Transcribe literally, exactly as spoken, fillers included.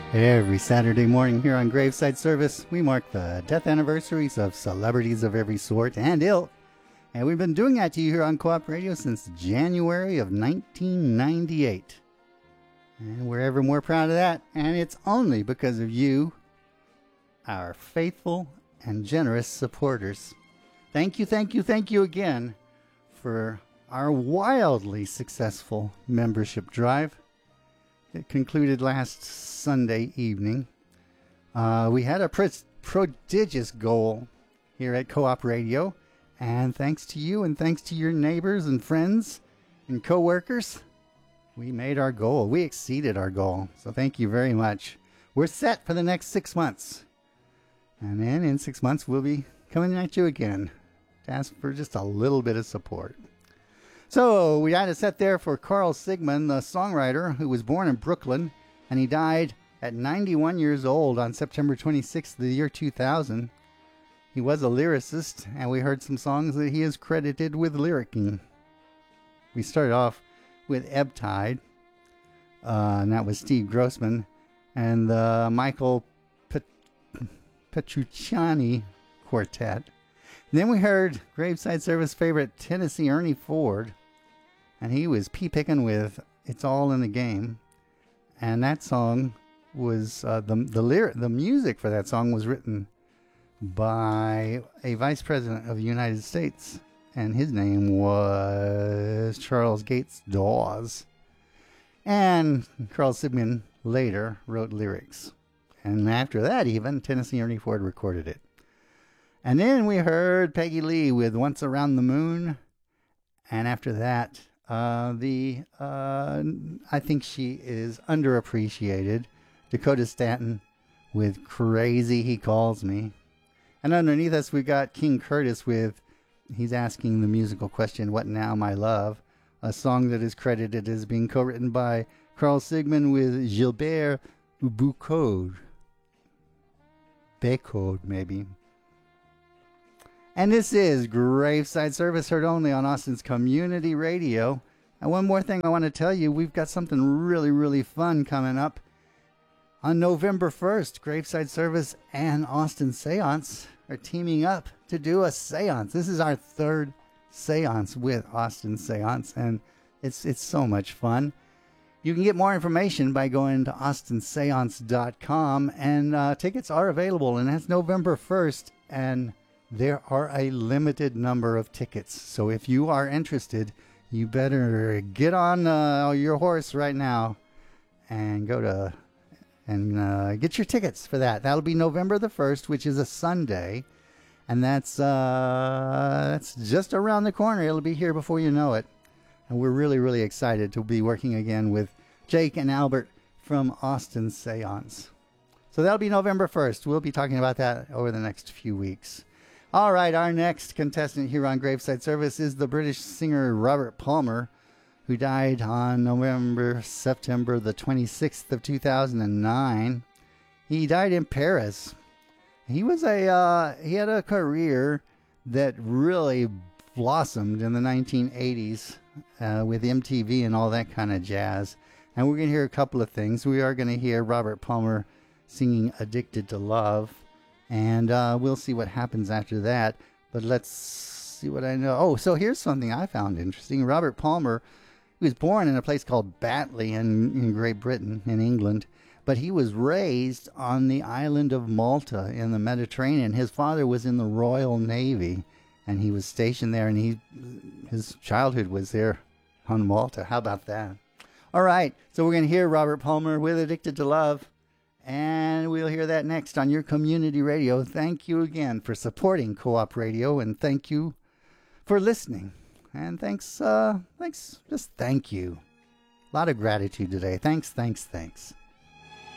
Every Saturday morning here on Graveside Service, we mark the death anniversaries of celebrities of every sort and ilk. And we've been doing that to you here on Co-op Radio since January of nineteen ninety-eight. And we're ever more proud of that. And it's only because of you, our faithful and generous supporters. Thank you, thank you, thank you again for our wildly successful membership drive. It concluded last Sunday evening. Uh, we had a pr- prodigious goal here at Co-op Radio. And thanks to you and thanks to your neighbors and friends and co-workers, we made our goal. We exceeded our goal. So thank you very much. We're set for the next six months. And then in six months, we'll be coming at you again to ask for just a little bit of support. So we had a set there for Carl Sigman, the songwriter who was born in Brooklyn, and he died at ninety-one years old on September twenty-sixth of the year two thousand. He was a lyricist, and we heard some songs that he is credited with lyricking. We started off with Ebb Tide, uh, and that was Steve Grossman, and the Michael Pet- Petrucciani Quartet. And then we heard Graveside Service favorite Tennessee Ernie Ford, and he was pea-picking with It's All in the Game. And that song was, uh, the the lyric, the music for that song was written by a vice president of the United States, and his name was Charles Gates Dawes. And Carl Sigman later wrote lyrics. And after that, even, Tennessee Ernie Ford recorded it. And then we heard Peggy Lee with Once Around the Moon. And after that, uh, the uh, I think she is underappreciated, Dakota Stanton with Crazy He Calls Me. And underneath us, we got King Curtis with, he's asking the musical question, What Now, My Love? A song that is credited as being co-written by Carl Sigman with Gilbert Bécaud. Bécaud, maybe. And this is Graveside Service, heard only on Austin's Community Radio. And one more thing I want to tell you, we've got something really, really fun coming up. On November first, Graveside Service and Austin Seance are teaming up to do a seance. This is our third seance with Austin Seance, and it's it's so much fun. You can get more information by going to austin seance dot com, and uh, tickets are available, and that's November first, and there are a limited number of tickets. So if you are interested, you better get on uh, your horse right now and go to and uh, get your tickets for that. That'll be November the first, which is a Sunday, and that's uh, that's just around the corner. It'll be here before you know it, and we're really, really excited to be working again with Jake and Albert from Austin Seance. So that'll be November first. We'll be talking about that over the next few weeks. All right, our next contestant here on Graveside Service is the British singer Robert Palmer, who died on November, September the twenty-sixth of two thousand nine. He died in Paris. He was a uh, he had a career that really blossomed in the nineteen eighties uh, with M T V and all that kind of jazz. And we're going to hear a couple of things. We are going to hear Robert Palmer singing Addicted to Love. And uh, we'll see what happens after that. But let's see what I know. Oh, so here's something I found interesting. Robert Palmer, he was born in a place called Batley in, in Great Britain, in England. But he was raised on the island of Malta in the Mediterranean. His father was in the Royal Navy, and he was stationed there. And he, his childhood was there on Malta. How about that? All right, so we're going to hear Robert Palmer with Addicted to Love. And we'll hear that next on your community radio. Thank you again for supporting Co-op Radio, and thank you for listening. And thanks, uh, thanks, just thank you. A lot of gratitude today. Thanks, thanks, thanks.